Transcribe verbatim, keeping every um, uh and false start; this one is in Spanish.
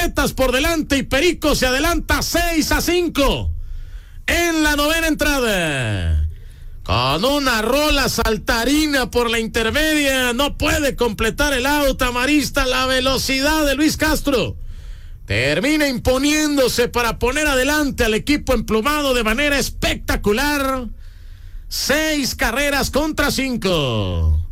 boletas por delante y Perico se adelanta seis a cinco en la novena entrada. Con una rola saltarina por la intermedia, no puede completar el auto amarista. La velocidad de Luis Castro termina imponiéndose para poner adelante al equipo emplumado de manera espectacular. Seis carreras contra cinco.